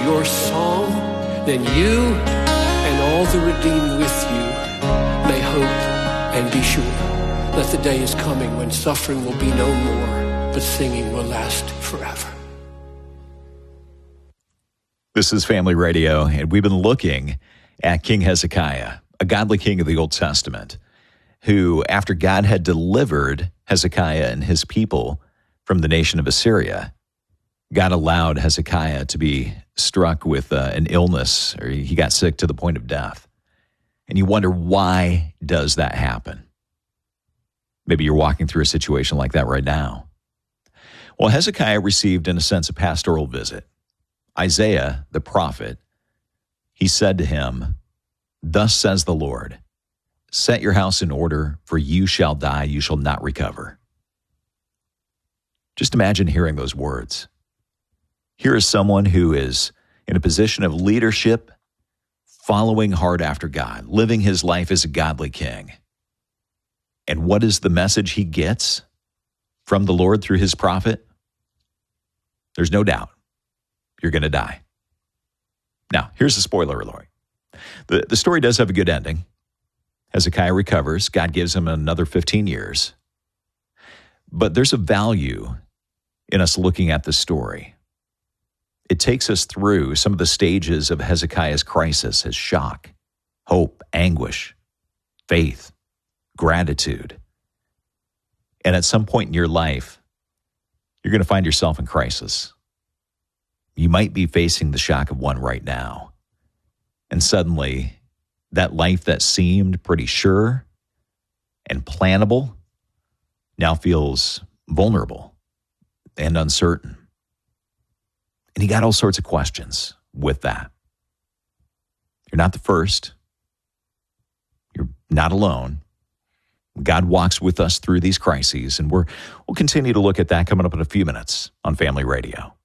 your song, then you and all the redeemed with you may hope and be sure that the day is coming when suffering will be no more, but singing will last forever. This is Family Radio, and we've been looking at King Hezekiah, a godly king of the Old Testament, who, after God had delivered Hezekiah and his people from the nation of Assyria, God allowed Hezekiah to be struck with an illness, or he got sick to the point of death. And you wonder, why does that happen? Maybe you're walking through a situation like that right now. Well, Hezekiah received, in a sense, a pastoral visit. Isaiah, the prophet, he said to him, "Thus says the Lord, set your house in order, for you shall die, you shall not recover." Just imagine hearing those words. Here is someone who is in a position of leadership, following hard after God, living his life as a godly king. And what is the message he gets from the Lord through his prophet? There's no doubt. You're going to die. Now, here's the spoiler alert. The story does have a good ending. Hezekiah recovers. God gives him another 15 years. But there's a value in us looking at the story. It takes us through some of the stages of Hezekiah's crisis, his shock, hope, anguish, faith, gratitude. And at some point in your life, you're going to find yourself in crisis. You might be facing the shock of one right now. And suddenly, that life that seemed pretty sure and plannable now feels vulnerable and uncertain. And you got all sorts of questions with that. You're not the first. You're not alone. God walks with us through these crises, and we'll continue to look at that coming up in a few minutes on Family Radio.